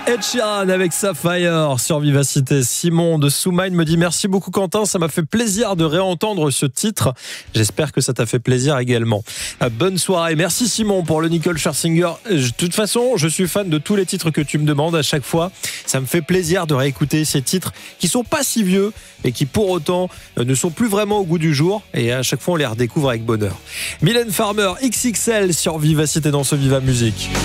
Ed Sheeran avec Sapphire sur Vivacité. Simon de Soumine me dit merci beaucoup Quentin, ça m'a fait plaisir de réentendre ce titre. J'espère que ça t'a fait plaisir également. Bonne soirée. Merci Simon pour le Nicole Scherzinger. De toute façon, je suis fan de tous les titres que tu me demandes à chaque fois. Ça me fait plaisir de réécouter ces titres qui sont pas si vieux et qui pour autant ne sont plus vraiment au goût du jour. Et à chaque fois, on les redécouvre avec bonheur. Mylène Farmer, XXL sur Vivacité dans ce Viva Musique.